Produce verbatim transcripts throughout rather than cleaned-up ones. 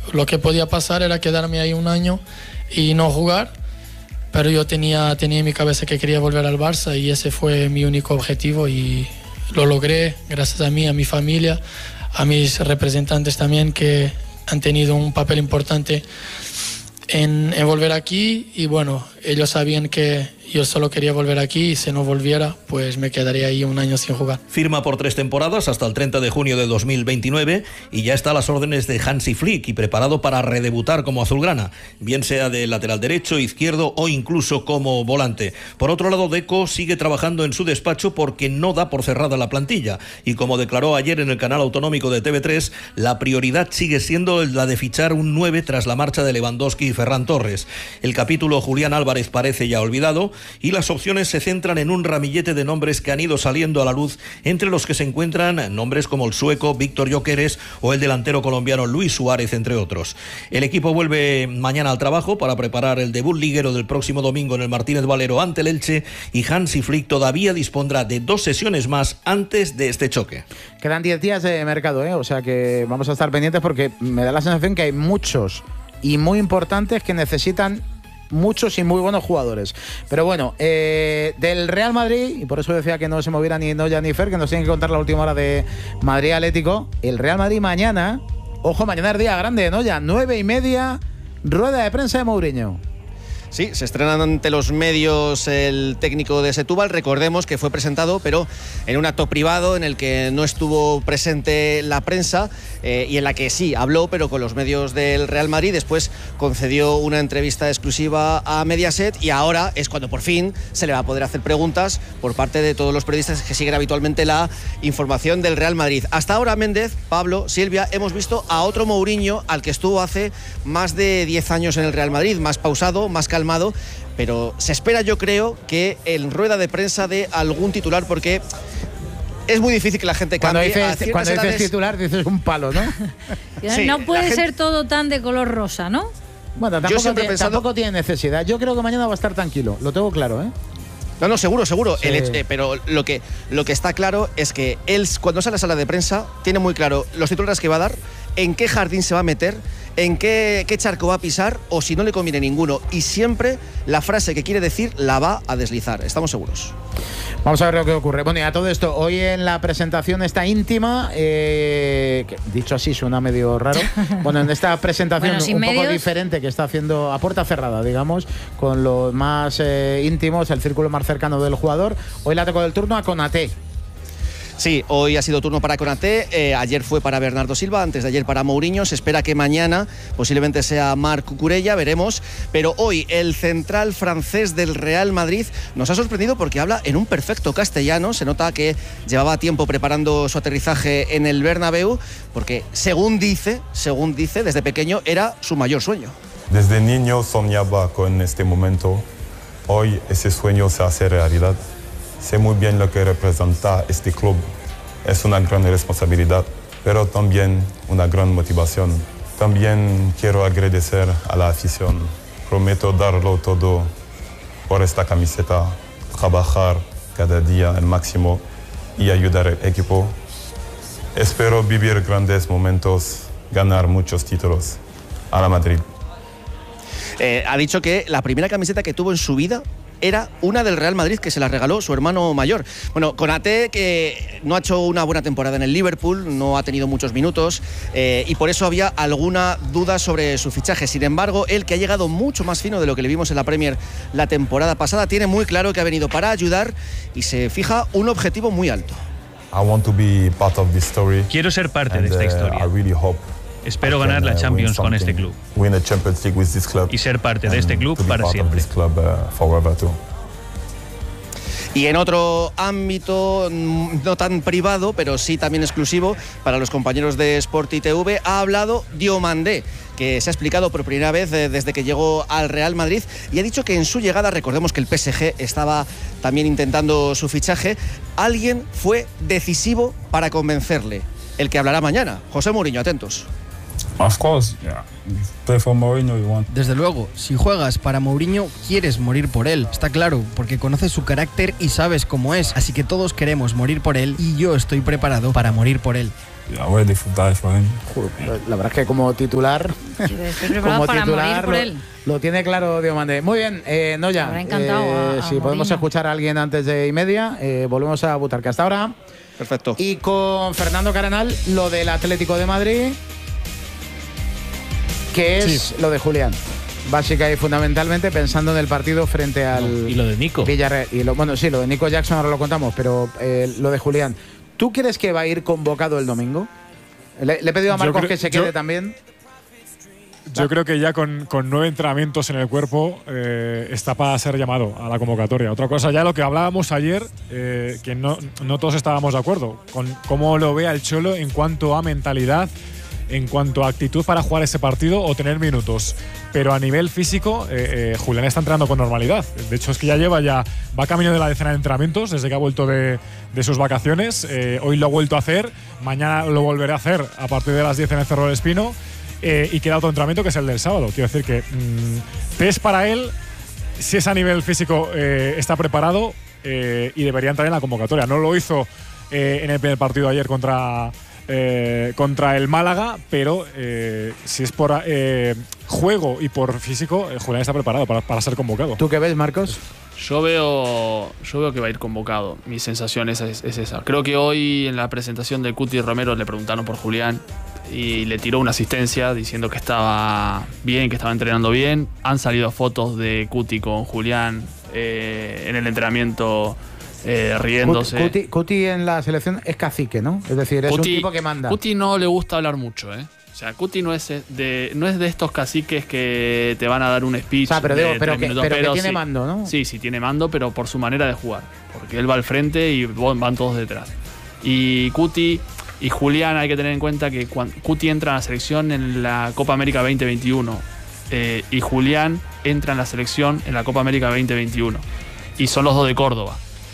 lo que podía pasar era quedarme ahí un año y no jugar, pero yo tenía, tenía en mi cabeza que quería volver al Barça y ese fue mi único objetivo y lo logré gracias a mí, a mi familia, a mis representantes también que han tenido un papel importante en, en volver aquí y bueno, ellos sabían que yo solo quería volver aquí y si no volviera, pues me quedaría ahí un año sin jugar. Firma por tres temporadas hasta el treinta de junio de dos mil veintinueve y ya está a las órdenes de Hansi Flick y preparado para redebutar como azulgrana, bien sea de lateral derecho, izquierdo o incluso como volante. Por otro lado, Deco sigue trabajando en su despacho porque no da por cerrada la plantilla y como declaró ayer en el canal autonómico de T V tres, la prioridad sigue siendo la de fichar un nueve tras la marcha de Lewandowski y Ferran Torres. El capítulo Julián Álvarez parece ya olvidado y las opciones se centran en un ramillete de nombres que han ido saliendo a la luz, entre los que se encuentran nombres como el sueco Víctor Gyökeres o el delantero colombiano Luis Suárez, entre otros. El equipo vuelve mañana al trabajo para preparar el debut liguero del próximo domingo en el Martínez Valero ante el Elche y Hansi Flick todavía dispondrá de dos sesiones más antes de este choque. Quedan diez días de mercado, ¿eh? O sea que vamos a estar pendientes porque me da la sensación que hay muchos y muy importantes que necesitan muchos y muy buenos jugadores. Pero bueno, eh, del Real Madrid, y por eso decía que no se moviera ni Noya ni Fer, que nos tienen que contar la última hora de Madrid Atlético. El Real Madrid mañana, ojo, mañana es día grande de Noya, nueve y media, rueda de prensa de Mourinho. Sí, se estrenan ante los medios el técnico de Setúbal. Recordemos que fue presentado, pero en un acto privado en el que no estuvo presente la prensa eh, y en la que sí habló, pero con los medios del Real Madrid. Después concedió una entrevista exclusiva a Mediaset y ahora es cuando por fin se le va a poder hacer preguntas por parte de todos los periodistas que siguen habitualmente la información del Real Madrid. Hasta ahora, Méndez, Pablo, Silvia, hemos visto a otro Mourinho al que estuvo hace más de diez años en el Real Madrid, más pausado, más calmado. calmado, pero se espera, yo creo, que en rueda de prensa de algún titular, porque es muy difícil que la gente cambie. Cuando dices, cuando dices edades... titular, dices un palo, ¿no? Sí, no puede gente... ser todo tan de color rosa, ¿no? Bueno, tampoco, tiene, pensado... tampoco tiene necesidad. Yo creo que mañana va a estar tranquilo, lo tengo claro, ¿eh? No, no, seguro, seguro. Sí. El hecho, eh, pero lo que, lo que está claro es que él, cuando sale a la sala de prensa, tiene muy claro los titulares que va a dar, en qué jardín se va a meter, en qué, qué charco va a pisar o si no le conviene ninguno. Y siempre la frase que quiere decir la va a deslizar. Estamos seguros. Vamos a ver lo que ocurre. Bueno, y a todo esto, hoy en la presentación esta íntima, eh, que, dicho así suena medio raro, bueno, en esta presentación bueno, un medios. poco diferente que está haciendo a puerta cerrada, digamos, con los más eh, íntimos, el círculo más cercano del jugador, hoy le ha tocado el turno a Konaté. Sí, hoy ha sido turno para Konaté, eh, ayer fue para Bernardo Silva, antes de ayer para Mourinho, se espera que mañana posiblemente sea Marc Cucurella, veremos, pero hoy el central francés del Real Madrid nos ha sorprendido porque habla en un perfecto castellano, se nota que llevaba tiempo preparando su aterrizaje en el Bernabéu, porque según dice, según dice, desde pequeño era su mayor sueño. Desde niño soñaba con este momento, hoy ese sueño se hace realidad. Sé muy bien lo que representa este club. Es una gran responsabilidad, pero también una gran motivación. También quiero agradecer a la afición. Prometo darlo todo por esta camiseta, trabajar cada día al máximo y ayudar al equipo. Espero vivir grandes momentos, ganar muchos títulos. A la Madrid. Eh, ha dicho que la primera camiseta que tuvo en su vida era una del Real Madrid que se la regaló su hermano mayor. Bueno, Konaté, que no ha hecho una buena temporada en el Liverpool, no ha tenido muchos minutos eh, y por eso había alguna duda sobre su fichaje. Sin embargo, él, que ha llegado mucho más fino de lo que le vimos en la Premier la temporada pasada, tiene muy claro que ha venido para ayudar y se fija un objetivo muy alto. I want to be part of this story. Quiero ser parte and, de esta historia. Uh, I really hope Espero ganar la Champions con este club y ser parte de este club para siempre. Y en otro ámbito no tan privado, pero sí también exclusivo para los compañeros de Sport I T V, ha hablado Diomandé, que se ha explicado por primera vez desde que llegó al Real Madrid y ha dicho que en su llegada, recordemos que el P S G estaba también intentando su fichaje, alguien fue decisivo para convencerle. El que hablará mañana, José Mourinho, atentos. Of course, yeah. Play for Mourinho, you want. Desde luego, si juegas para Mourinho, quieres morir por él. Está claro, porque conoces su carácter y sabes cómo es. Así que todos queremos morir por él y yo estoy preparado para morir por él. ya voy a disfrutar eso. ¿eh? La verdad es que como titular, como para titular por lo, él. lo tiene claro Diomande. Muy bien, eh, no ya. encantado Eh, a- a si podemos Mourinho. escuchar a alguien antes de y media, eh, volvemos a Butarque hasta ahora. Perfecto. Y con Fernando Caranal, lo del Atlético de Madrid, que es Sí. lo de Julián. Básica y fundamentalmente pensando en el partido frente al y lo de Nico. Villarreal. Y lo, bueno, sí, lo de Nico Jackson ahora lo contamos, pero eh, lo de Julián. ¿Tú crees que va a ir convocado el domingo? Le, le he pedido a Yo Marcos creo- que se quede yo- también. Yo creo que ya con, con nueve entrenamientos en el cuerpo eh, está para ser llamado a la convocatoria. Otra cosa ya lo que hablábamos ayer, eh, que no, no todos estábamos de acuerdo con cómo lo vea el Cholo en cuanto a mentalidad, en cuanto a actitud para jugar ese partido o tener minutos. Pero a nivel físico, eh, eh, Julián está entrenando con normalidad. De hecho, es que ya lleva ya va camino de la decena de entrenamientos desde que ha vuelto de, de sus vacaciones. Eh, hoy lo ha vuelto a hacer, mañana lo volverá a hacer a partir de las diez en el Cerro del Espino. Eh, y queda otro entrenamiento que es el del sábado. Quiero decir que mmm, test para él, si es a nivel físico, eh, está preparado eh, y debería entrar en la convocatoria. No lo hizo eh, en el primer partido ayer contra, eh, contra el Málaga, pero eh, si es por eh, juego y por físico, eh, Julián está preparado para, para ser convocado. ¿Tú qué ves, Marcos? Yo veo, yo veo que va a ir convocado. Mi sensación es, es, es esa. Creo que hoy en la presentación de Cuti Romero le preguntaron por Julián y le tiró una asistencia diciendo que estaba bien, que estaba entrenando bien. Han salido fotos de Cuti con Julián eh, en el entrenamiento eh, riéndose. Cuti, Cuti en la selección es cacique, ¿no? Es decir, es Cuti- un tipo que manda. Cuti no le gusta hablar mucho, ¿eh? O sea, Cuti no es de, no es de estos caciques que te van a dar un speech. O sea, pero de digo, pero tres que- minutos, pero que tiene sí. mando, ¿no? Sí, sí, tiene mando, pero por su manera de jugar. Porque él va al frente y van todos detrás. Y Cuti y Julián, hay que tener en cuenta que cuando Cuti entra a la selección en la Copa América veinte veintiuno eh, y Julián entra en la selección en la Copa América veinte veintiuno. Y son los dos de Córdoba.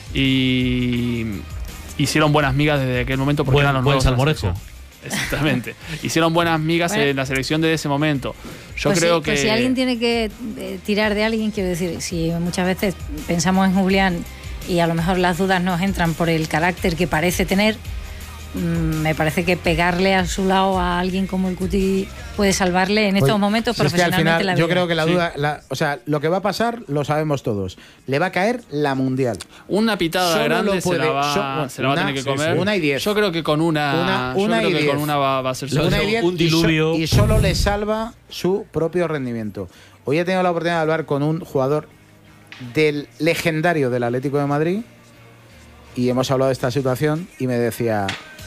Y hicieron buenas migas desde aquel momento porque Buen- eran los buen nuevos en la salmorejo. selección. Exactamente. Hicieron buenas migas Bueno. en la selección desde ese momento. Yo Pues creo sí, que. pues si alguien tiene que eh, tirar de alguien, quiero decir, si muchas veces pensamos en Julián y a lo mejor las dudas nos entran por el carácter que parece tener, mm, me parece que pegarle a su lado a alguien como el Cuti puede salvarle en estos Pues, momentos si es que al profesionalmente final, la vida. yo creo que la Sí. duda, la- o sea, lo que va a pasar lo sabemos todos. Le va a caer la mundial. Una pitada Solo grande lo se puede- la va, so- se la va a una- tener que sí, comer. sí. Una y diez. Yo creo que con una. Una- yo una creo y que diez. con una va, va a ser Una y suficiente. diez, un y so- diluvio. Y, solo le salva su propio rendimiento. Hoy he tenido la oportunidad de hablar con un jugador del legendario del Atlético de Madrid y hemos hablado de esta situación y me decía,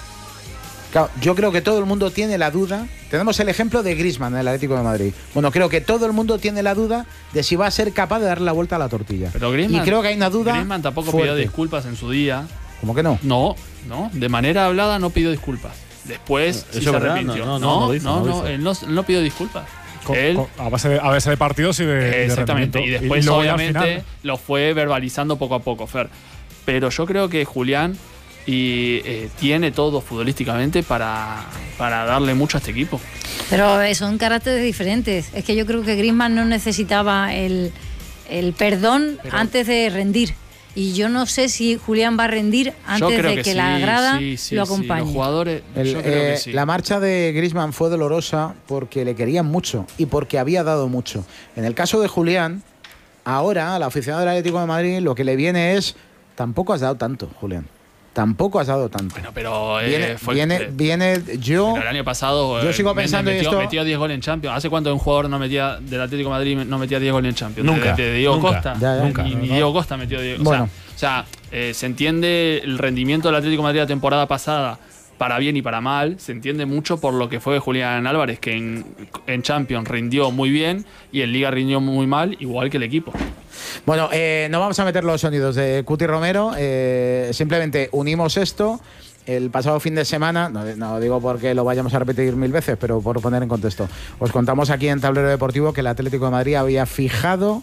claro, yo creo que todo el mundo tiene la duda. Tenemos el ejemplo de Griezmann en el Atlético de Madrid. Bueno, creo que todo el mundo tiene la duda de si va a ser capaz de dar la vuelta a la tortilla. Pero Griezmann, y creo que hay una duda Griezmann tampoco fuerte. pidió disculpas en su día. ¿Cómo que no? No, no. De manera hablada no pidió disculpas. Después Eso sí es se verdad, arrepintió. no, no, no, no lo hizo, no, no lo no, hizo. él no, él no pidió disculpas. Co- Él- co- a, base de, a base de partidos y de, de Exactamente, y rendimiento. después luego ya al obviamente final- lo fue verbalizando poco a poco, Fer. Pero yo creo que Julián y, eh, tiene todo futbolísticamente para, para darle mucho a este equipo. Pero eh, son caracteres diferentes. Es que yo creo que Griezmann no necesitaba el, el perdón Pero- antes de rendir. Y yo no sé si Julián va a rendir Yo antes creo de que, que sí, la grada sí, sí, lo sí. acompañe. Los jugadores, El, yo creo eh, que sí. La marcha de Griezmann fue dolorosa porque le querían mucho y porque había dado mucho. En el caso de Julián, ahora al aficionado del Atlético de Madrid lo que le viene es, tampoco has dado tanto, Julián. Tampoco has dado tanto. Bueno, pero eh, viene, fue viene, eh, viene yo... pero el año pasado yo eh, sigo Méndez pensando y metió, esto- metió diez goles en Champions. ¿Hace cuánto un jugador no metía del Atlético de Madrid no metía diez goles en Champions? Nunca, De, de Diego nunca, Costa. ya, ya. Ni- Nunca. Ni, ni Diego Costa metió diez. Bueno. O sea, o sea, eh, se entiende el rendimiento del Atlético de Madrid la temporada pasada para bien y para mal. Se entiende mucho por lo que fue Julián Álvarez, que en, en Champions rindió muy bien y en Liga rindió muy mal, igual que el equipo. Bueno, eh, no vamos a meter los sonidos de Cuti Romero, eh, simplemente unimos esto. El pasado fin de semana, no, no digo porque lo vayamos a repetir mil veces, pero por poner en contexto, os contamos aquí en Tablero Deportivo que el Atlético de Madrid había fijado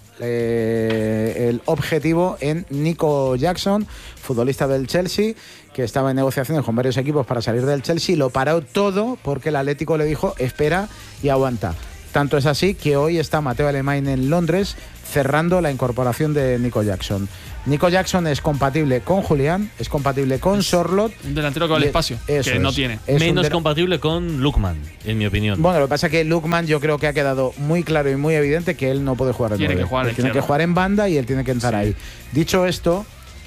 eh, el objetivo en Nico Jackson, futbolista del Chelsea, que estaba en negociaciones con varios equipos para salir del Chelsea. Lo paró todo porque el Atlético le dijo espera y aguanta. Tanto es así que hoy está Mateo Alemán en Londres cerrando la incorporación de Nico Jackson. Nico Jackson es compatible con Julián, es compatible con Sorloth. Un delantero que va al espacio, que es, no tiene. Menos compatible con Lookman, en mi opinión. Bueno, lo que pasa es que Lookman yo creo que ha quedado muy claro y muy evidente que él no puede jugar en Tiene nueve. que jugar, Él tiene que jugar en banda y él tiene que entrar sí. ahí. Dicho esto,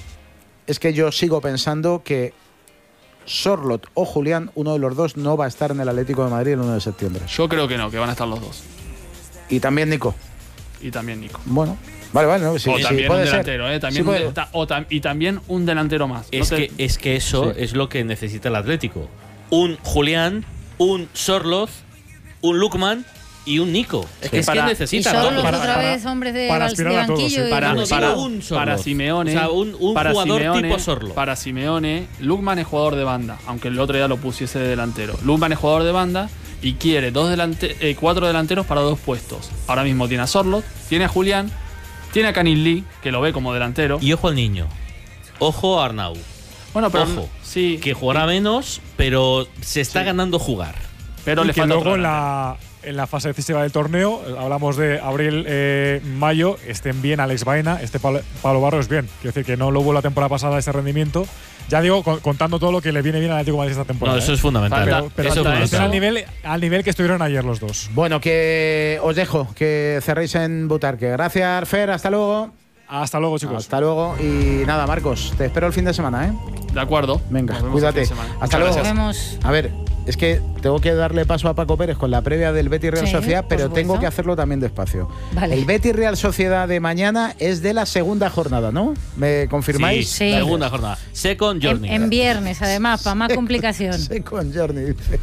es que yo sigo pensando que Sorloth o Julián, uno de los dos, no va a estar en el Atlético de Madrid el uno de septiembre. Yo creo que no, que van a estar los dos. Y también Nico. Y también Nico. Bueno, vale, vale. No, sí, o sí, también puede un ser. delantero, ¿eh? También sí un de, o tam, y también un delantero más. Es, no te... que, es que eso sí. es lo que necesita el Atlético. Un Julián, un Sorloth, un Lookman y un Nico. Es que, es para, que necesita. Y Sorloth para, otra para, vez hombres de, para de banquillo. Todos, para, no, para, un para Simeone. O sea, un, un para jugador Simeone, tipo Sorloth. Para Simeone, Lookman es jugador de banda, aunque el otro día lo pusiese de delantero. Lookman es jugador de banda y quiere dos delante eh, cuatro delanteros para dos puestos. Ahora mismo tiene a Sorloth, tiene a Julián, tiene a Canilly, que lo ve como delantero. Y ojo al niño. Ojo a Arnau. Bueno, pero ojo, sí, que jugará sí. menos, pero se está sí. ganando jugar. Pero y le que falta luego otra en la, en la fase decisiva del torneo, hablamos de abril, eh, mayo, estén bien Alex Baena, este Pablo, Pablo Barros bien. Quiero decir que no lo hubo la temporada pasada ese rendimiento. Ya digo, con, contando todo lo que le viene bien al Atlético de Madrid esta temporada. No, eso ¿eh? es fundamental. Pero, pero eso están es al nivel, al nivel que estuvieron ayer los dos. Bueno, que os dejo, que cerréis en Butarque. Gracias, Fer, hasta luego. Hasta luego, chicos. Hasta luego. Y nada, Marcos, te espero el fin de semana, ¿eh? De acuerdo. Venga, cuídate. Hasta Muchas luego. Gracias. Nos vemos. A ver, es que tengo que darle paso a Paco Pérez con la previa del Betis Real Sí, Sociedad, pero por supuesto. tengo que hacerlo también despacio. Vale. El Betis Real Sociedad de mañana es de la segunda jornada, ¿no? ¿Me confirmáis? Sí. Segunda jornada. Second journey. En, en viernes, además, para más complicación. Second journey, dice.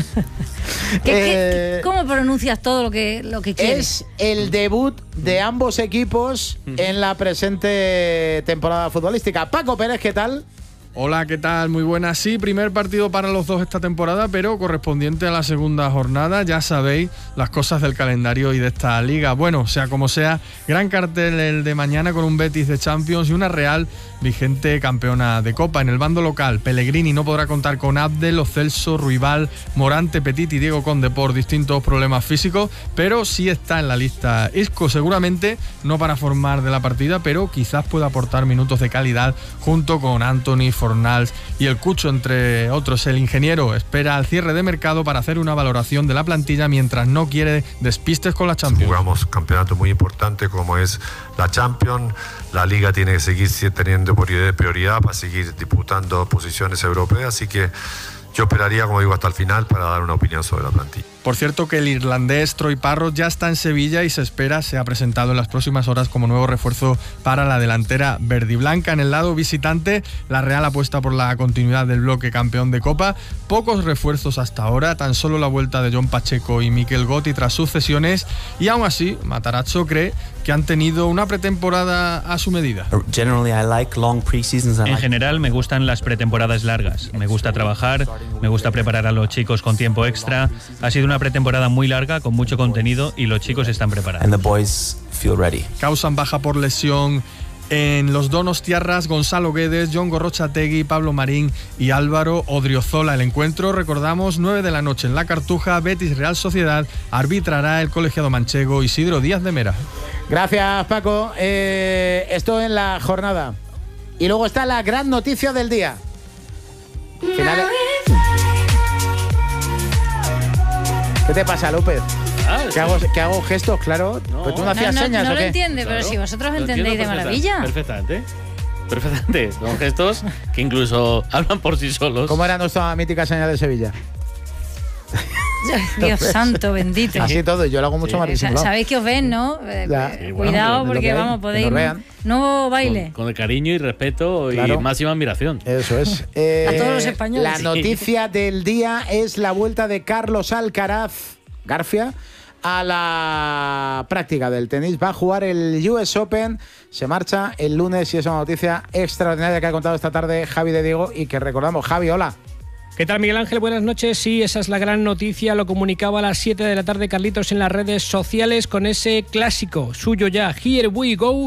¿Qué, qué, Eh, ¿Cómo pronuncias todo lo que, lo que quieres? Es el debut de ambos equipos en la presente temporada futbolística. Paco Pérez, ¿qué tal? Hola, ¿qué tal? Muy buenas. Sí, primer partido para los dos esta temporada, pero correspondiente a la segunda jornada. Ya sabéis las cosas del calendario y de esta liga. Bueno, sea como sea, gran cartel el de mañana con un Betis de Champions y una Real vigente campeona de Copa. En el bando local, Pellegrini no podrá contar con Abdel, Lo Celso, Ruibal, Morante, Petit y Diego Conde por distintos problemas físicos, pero sí está en la lista Isco, seguramente no para formar de la partida, pero quizás pueda aportar minutos de calidad junto con Anthony, Fornals y el Cucho, entre otros. El ingeniero espera al cierre de mercado para hacer una valoración de la plantilla mientras no quiere despistes con la Champions. Jugamos campeonato muy importante como es la Champions. La Liga tiene que seguir teniendo prioridad para seguir disputando posiciones europeas, así que yo esperaría, como digo, hasta el final para dar una opinión sobre la plantilla. Por cierto que el irlandés Troy Parrott ya está en Sevilla y se espera se ha presentado en las próximas horas como nuevo refuerzo para la delantera verdiblanca. En el lado visitante, la Real apuesta por la continuidad del bloque campeón de Copa. Pocos refuerzos hasta ahora, tan solo la vuelta de John Pacheco y Mikel Gotti tras sus cesiones, y aún así Matarazzo cree que han tenido una pretemporada a su medida. En general me gustan las pretemporadas largas, me gusta trabajar, me gusta preparar a los chicos con tiempo extra. Ha sido una pretemporada muy larga con mucho contenido y los chicos están preparados. Causan baja por lesión en los donostiarras Gonzalo Guedes, John Gorrochategui, Pablo Marín y Álvaro Odriozola. El encuentro, recordamos, nueve de la noche en la Cartuja. Betis Real Sociedad arbitrará el colegiado manchego Isidro Díaz de Mera. Gracias, Paco. Eh, esto en la jornada. Y luego está la gran noticia del día. Finales. ¿Qué te pasa, López? Ah, ¿Que, hago, ¿Que hago gestos, claro? No. ¿Pero tú no hacías no, no, señas no o qué? lo entiende, Claro. pero si vosotros Lo entendéis de entiendo maravilla. Perfectamente. Perfectamente. Son gestos que incluso hablan por sí solos. ¿Cómo era nuestra mítica señal de Sevilla? Dios santo, bendito. Así todo, yo lo hago mucho Sí. más disimulado. Sabéis que os ven, ¿no? Eh, Ya. eh, Sí, bueno, Cuidado, que nos porque vean, vamos, que podéis. nos vean. Nuevo baile. Con el cariño y respeto Claro. y máxima admiración. Eso es. Eh, A todos los españoles. La noticia del día es la vuelta de Carlos Alcaraz García a la práctica del tenis. Va a jugar el U S Open, se marcha el lunes y es una noticia extraordinaria que ha contado esta tarde Javi de Diego y que recordamos. Javi, hola. ¿Qué tal, Miguel Ángel? Buenas noches. Sí, esa es la gran noticia. Lo comunicaba a las siete de la tarde Carlitos en las redes sociales con ese clásico suyo ya, Here We Go.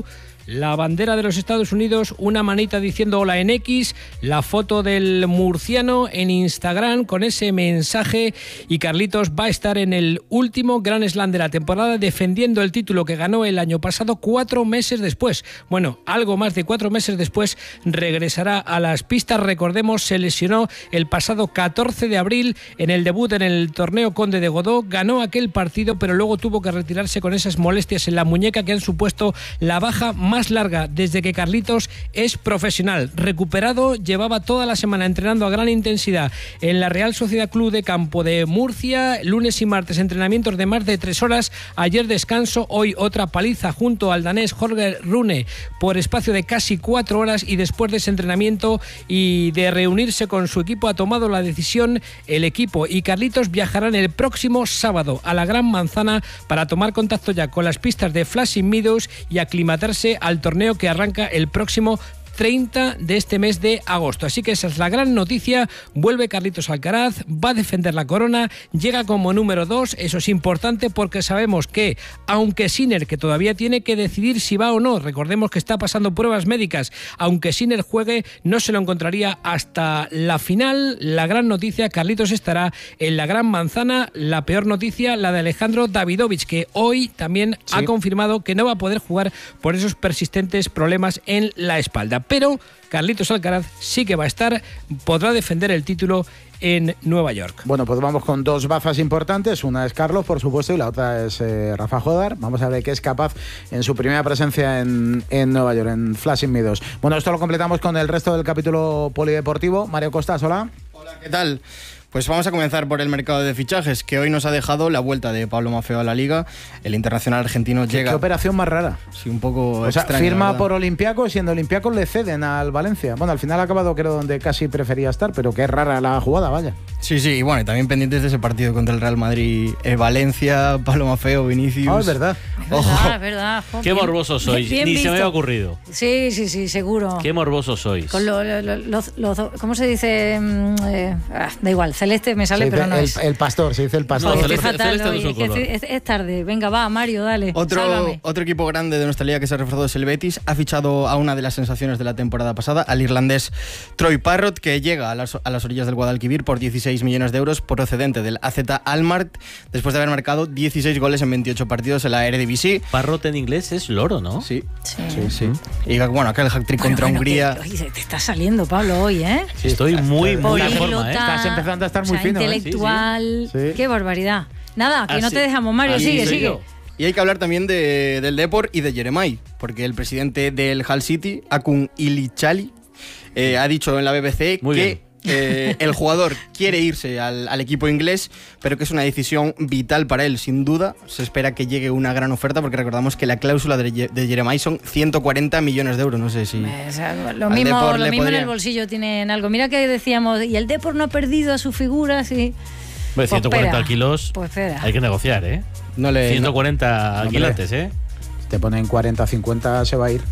la bandera de los Estados Unidos, una manita diciendo hola en X, la foto del murciano en Instagram con ese mensaje, y Carlitos va a estar en el último Grand Slam de la temporada defendiendo el título que ganó el año pasado cuatro meses después. Bueno, algo más de cuatro meses después regresará a las pistas. Recordemos, se lesionó el pasado catorce de abril en el debut en el torneo Conde de Godó, ganó aquel partido pero luego tuvo que retirarse con esas molestias en la muñeca que han supuesto la baja más larga desde que Carlitos es profesional. Recuperado, llevaba toda la semana entrenando a gran intensidad en la Real Sociedad Club de Campo de Murcia, lunes y martes entrenamientos de más de tres horas, ayer descanso, hoy otra paliza junto al danés Holger Rune por espacio de casi cuatro horas, y después de ese entrenamiento y de reunirse con su equipo ha tomado la decisión el equipo, y Carlitos viajarán el próximo sábado a la Gran Manzana para tomar contacto ya con las pistas de Flushing Meadows y aclimatarse al torneo que arranca el próximo treinta de este mes de agosto. Así que esa es la gran noticia. Vuelve Carlitos Alcaraz, va a defender la corona, llega como número dos. Eso es importante porque sabemos que, aunque Sinner, que todavía tiene que decidir si va o no, recordemos que está pasando pruebas médicas, aunque Sinner juegue, no se lo encontraría hasta la final. La gran noticia, Carlitos estará en la Gran Manzana. La peor noticia, la de Alejandro Davidovich, que hoy también sí ha confirmado que no va a poder jugar por esos persistentes problemas en la espalda. Pero Carlitos Alcaraz sí que va a estar, podrá defender el título en Nueva York. Bueno, pues vamos con dos bazas importantes. Una es Carlos, por supuesto, y la otra es eh, Rafa Jodar. Vamos a ver qué es capaz en su primera presencia en, en Nueva York, en Flushing Meadows. Bueno, esto lo completamos con el resto del capítulo polideportivo. Mario Costas, hola. Hola, ¿qué tal? Pues vamos a comenzar por el mercado de fichajes, que hoy nos ha dejado la vuelta de Pablo Maffeo a la Liga. El internacional argentino ¿Qué, llega... ¿Qué operación más rara? Sí, un poco o sea, extraña, firma por Olympiacos, siendo Olympiacos le ceden al Valencia. Bueno, al final ha acabado, creo, donde casi prefería estar, pero qué rara la jugada, vaya. Sí, sí, y bueno, y también pendientes de ese partido contra el Real Madrid. Eh, Valencia, Pablo Maffeo, Vinicius... Ah, es verdad. Es verdad, es verdad. Jo, Qué bien, morbosos sois, bien ni visto. se me había ocurrido. Sí, sí, sí, seguro. Qué morbosos sois. Con lo, lo, lo, los, los, ¿cómo se dice? Mm, eh, ah, da igual, celeste me sale, Sí, pero no el, es. el pastor, se dice el pastor. No, No, estoy celeste, fatal celeste hoy, no es un es, que color. es, es tarde. Venga, va, Mario, dale. Otro, Sálvame. otro equipo grande de nuestra liga que se ha reforzado es el Betis. Ha fichado a una de las sensaciones de la temporada pasada, al irlandés Troy Parrott, que llega a las, a las orillas del Guadalquivir por dieciséis millones de euros, procedente del A Z Alkmaar, después de haber marcado dieciséis goles en veintiocho partidos en la Eredivisie. Parrott en inglés es loro, ¿no? Sí. Sí, sí. sí. Y bueno, aquel hat-trick Bueno, contra bueno, Hungría. que- oye, te está saliendo, Pablo, hoy, ¿eh? Sí, estoy muy, muy en forma, ¿eh? Estás empezando a estar muy o sea, fino, ¿eh? intelectual. Sí, sí. Qué barbaridad. Nada, que no Así- te dejamos, Mario, así sigue, soy sigue. yo. Y hay que hablar también de, del Depor y de Jeremai, porque el presidente del Hull City, Akun Ilichali, eh, ha dicho en la B B C Muy que bien. eh, el jugador quiere irse al, al equipo inglés, pero que es una decisión vital para él, sin duda. Se espera que llegue una gran oferta, porque recordamos que la cláusula de, Ye- de Jeremai son ciento cuarenta millones de euros. No sé si... O sea, lo al mismo, Depor lo le mismo en podría- el bolsillo tienen algo. Mira que decíamos, y el Depor no ha perdido a su figura, sí. Hombre, ciento cuarenta espera, kilos. pues espera. Hay que negociar, ¿eh? No le, ciento cuarenta no, quilates, ¿eh? Te ponen cuarenta, cincuenta, se va a ir.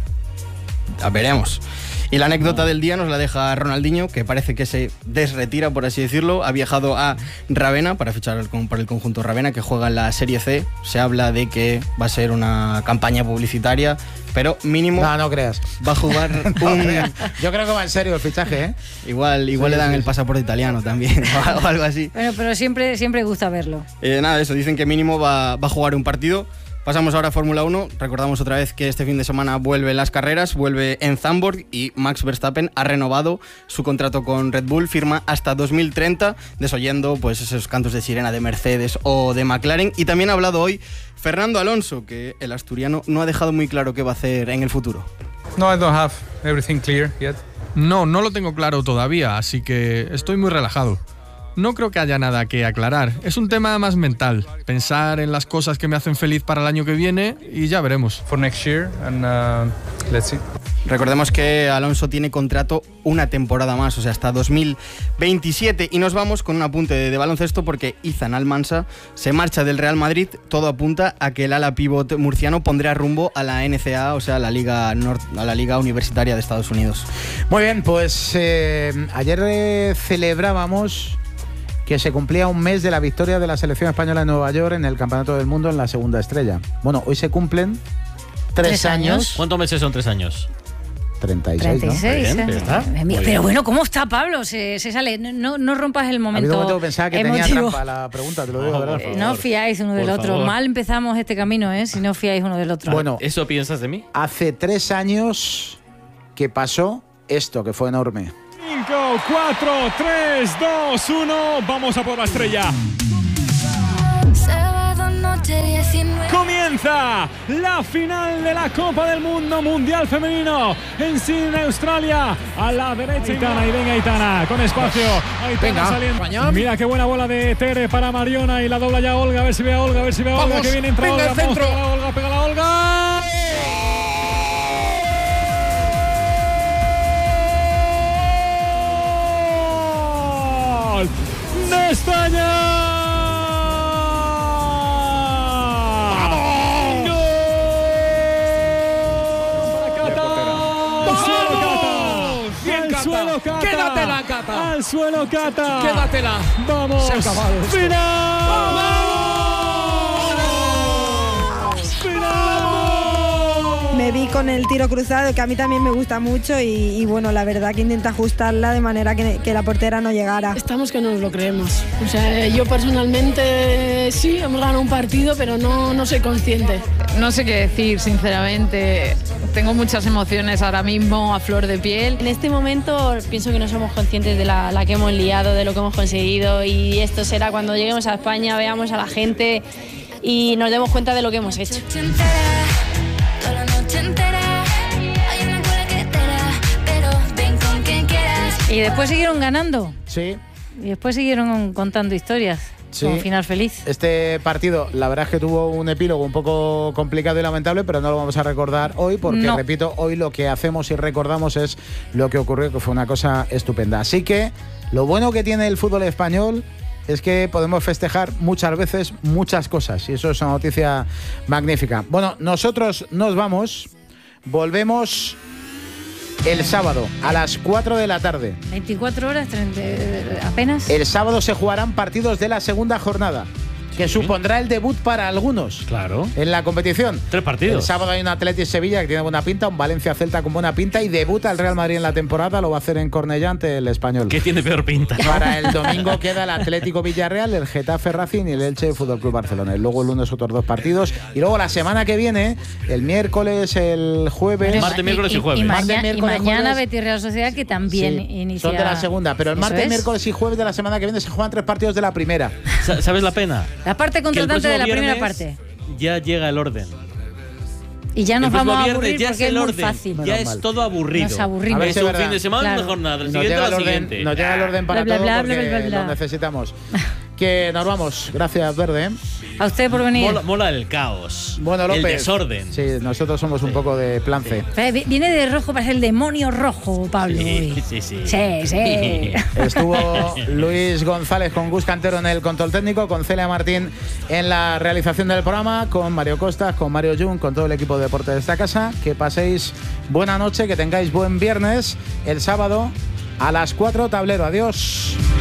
Ah, veremos. Y la anécdota del día nos la deja Ronaldinho, que parece que se desretira, por así decirlo. Ha viajado a Ravenna para fichar con- por el conjunto Ravenna, que juega en la Serie C. Se habla de que va a ser una campaña publicitaria, pero mínimo No, no creas. va a jugar No un... creas. Yo creo que va en serio el fichaje, ¿eh? Igual, igual Sí, le dan sí, el sí. pasaporte italiano también, o algo así. Bueno, pero siempre, siempre gusta verlo. Eh, nada, eso, dicen que mínimo va, va a jugar un partido. Pasamos ahora a Fórmula uno. Recordamos otra vez que este fin de semana vuelven las carreras, vuelve en Zandvoort y Max Verstappen ha renovado su contrato con Red Bull, firma hasta dos mil treinta, desoyendo pues esos cantos de sirena de Mercedes o de McLaren. Y también ha hablado hoy Fernando Alonso, que el asturiano no ha dejado muy claro qué va a hacer en el futuro. No, I don't have everything clear yet. No, no lo tengo claro todavía, así que estoy muy relajado. No creo que haya nada que aclarar. Es un tema más mental. Pensar en las cosas que me hacen feliz para el año que viene y ya veremos. For next year and uh, let's see. Recordemos que Alonso tiene contrato una temporada más, o sea, hasta dos mil veintisiete. Y nos vamos con un apunte de, de baloncesto, porque Izan Almansa se marcha del Real Madrid. Todo apunta a que el ala pívot murciano pondrá rumbo a la N C A A, o sea, a la Liga, Nord, a la Liga Universitaria de Estados Unidos. Muy bien, pues eh, ayer eh, celebrábamos que se cumplía un mes de la victoria de la selección española en Nueva York en el Campeonato del Mundo en la segunda estrella. Bueno, hoy se cumplen Tres, Tres años. años. ¿Cuántos meses son tres años? treinta y seis, treinta y seis, ¿no? ¿eh? Bien, está. Pero, Muy pero bien. bueno, ¿cómo está Pablo? Se, se sale. No, no rompas el Ha momento. habido un momento que pensaba que tenía emotivo. trampa la pregunta, te lo digo, ¿verdad? Eh, No fiáis uno del Por otro. favor. Mal empezamos este camino, ¿eh? Si no fiáis uno del otro. Bueno, ¿Eso piensas de mí? hace tres años que pasó esto, que fue enorme. cinco, cuatro, tres, dos, uno. Vamos a por la estrella. Sábado noche diecinueve. Comienza la final de la Copa del Mundo Mundial Femenino en Sydney, Australia. A la derecha Aitana, y venga Aitana, con espacio. Aitana Venga. saliendo. Mira qué buena bola de Tere para Mariona y la dobla ya Olga. A ver si ve a Olga, a ver si ve a Olga. Vamos, Que viene, entra venga, Olga. el centro. Vamos, pega la Olga, pega la Olga. ¡Gol de España! Quédatela, Cata. Al suelo, Cata. Quédatela. Vamos. Se ha acabado esto. ¡Final! Me vi con el tiro cruzado, que a mí también me gusta mucho y, y bueno, la verdad que intenta ajustarla de manera que, que la portera no llegara. Estamos que no nos lo creemos. O sea, yo personalmente sí, hemos ganado un partido, pero no, no soy consciente. No sé qué decir, sinceramente. Tengo muchas emociones ahora mismo a flor de piel. En este momento pienso que no somos conscientes de la, la que hemos liado, de lo que hemos conseguido, y esto será cuando lleguemos a España, veamos a la gente y nos demos cuenta de lo que hemos hecho. Y después siguieron ganando. Sí. Y después siguieron contando historias. Sí. Con final feliz. Este partido, la verdad es que tuvo un epílogo un poco complicado y lamentable, pero no lo vamos a recordar hoy porque, No. repito, hoy lo que hacemos y recordamos es lo que ocurrió, que fue una cosa estupenda. Así que lo bueno que tiene el fútbol español es que podemos festejar muchas veces muchas cosas y eso es una noticia magnífica. Bueno, nosotros nos vamos, volvemos el sábado a las cuatro de la tarde. veinticuatro horas, treinta, apenas. El sábado se jugarán partidos de la segunda jornada, que supondrá el debut para algunos. Claro. En la competición. Tres partidos. El sábado hay un Athletic Sevilla que tiene buena pinta, un Valencia Celta con buena pinta y debuta el Real Madrid en la temporada, lo va a hacer en Cornellá ante el Español. ¿Qué tiene peor pinta? Para el domingo queda el Atlético Villarreal, el Getafe Racing y el Elche Fútbol Club Barcelona. Y luego el lunes otros dos partidos. Y luego la semana que viene, el miércoles, el jueves. Martes, miércoles y jueves. Y, Martes, maña- y miércoles, mañana jueves. Betis Real Sociedad, que también Sí, inicia. son de la segunda, pero el Eso martes, es. miércoles y jueves de la semana que viene se juegan tres partidos de la primera. Sa- ¿Sabes la pena? La parte Que el contratante de la próximo primera viernes parte. Ya llega el orden. Y ya nos El próximo vamos a viernes aburrir ya porque es es el muy orden. fácil. Ya Menos es mal. todo aburrido. Nos aburrimos. A ver Es si es un verdad. fin de semana, Claro. una jornada. El Nos siguiente llega la el orden, siguiente. nos llega el orden para Bla, bla, todo bla, porque bla, bla, bla. lo necesitamos. Que nos vamos. Gracias, Verde. A usted por venir. Mola, mola el caos. Bueno, López. El desorden. Sí, nosotros somos un poco de plan C. Eh, vi- Viene de rojo para ser el demonio rojo, Pablo. Sí, hoy. sí, sí. Sí, sí. Estuvo Luis González con Gus Cantero en el control técnico, con Celia Martín en la realización del programa, con Mario Costas, con Mario Jung, con todo el equipo de deporte de esta casa. Que paséis buena noche, que tengáis buen viernes. El sábado a las cuatro, tablero. Adiós.